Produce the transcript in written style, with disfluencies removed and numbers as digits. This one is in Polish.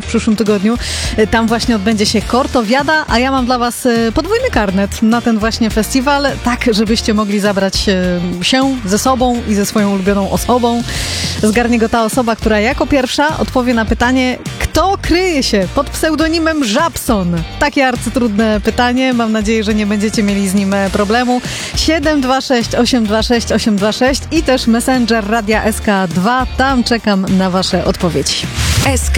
w przyszłym tygodniu. Tam właśnie odbędzie się Kortowiada, a ja mam dla was podwójny karnet na ten właśnie festiwal, tak żebyście mogli zabrać się ze sobą i ze swoją ulubioną osobą. Zgarnie go ta osoba, która jako pierwsza odpowie na pytanie, kto kryje się pod pseudonimem Żabson? Takie arcytrudne pytanie. Mam nadzieję, że nie będziecie mieli z nim problemu. 726 826 826 i też Messenger Radia SK2. Tam czekam na wasze odpowiedzi. SK.